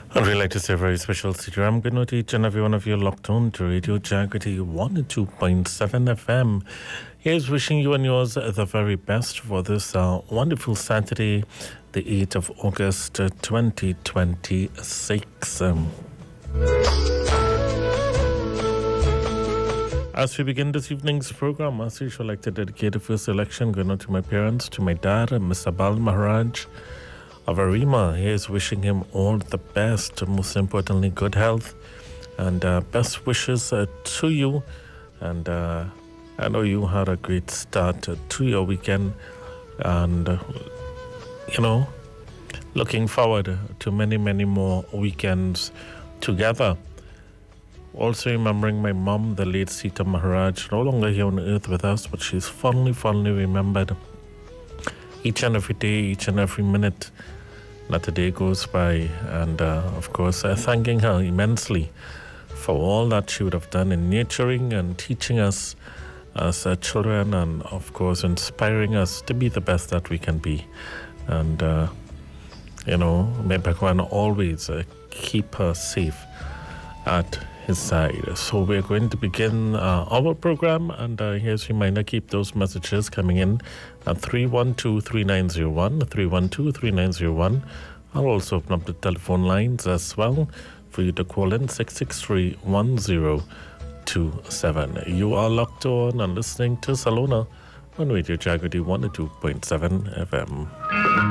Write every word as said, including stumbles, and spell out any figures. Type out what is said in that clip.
I'd really like to say a very special I'm going to each and every one of you locked on to Radio Jagriti one oh two point seven F M. Here's wishing you and yours the very best for this uh, wonderful Saturday, the eighth of August, uh, twenty twenty-six. Um, As we begin this evening's program, as usual, I'd like to dedicate the first selection going out to my parents, to my dad, Mister Bal Maharaj of Arima. Here's wishing him all the best, most importantly, good health, and uh, best wishes uh, to you. And uh, I know you had a great start uh, to your weekend, and, uh, you know, looking forward to many, many more weekends together. Also remembering my mom, the late Sita Maharaj, no longer here on earth with us, but she's fondly, fondly remembered. Each and every day, each and every minute that the day goes by. And uh, of course, uh, thanking her immensely for all that she would have done in nurturing and teaching us as uh, children, and of course, inspiring us to be the best that we can be. And, uh, you know, may Bhagwan always uh, keep her safe at his side. So we're going to begin uh, our program, and uh, here's a reminder, keep those messages coming in at three one two, three nine zero one, three one two, three nine zero one. I'll also open up the telephone lines as well for you to call in six six three, one zero two seven. You are locked on and listening to Salona on Radio Jagriti one oh two point seven F M.